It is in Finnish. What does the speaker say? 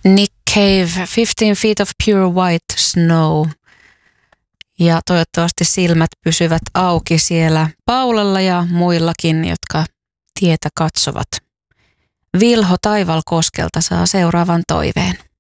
Nick Cave, 15 Feet of Pure White Snow. Ja toivottavasti silmät pysyvät auki siellä Paulalla ja muillakin, jotka tietä katsovat. Vilho Taivalkoskelta saa seuraavan toiveen.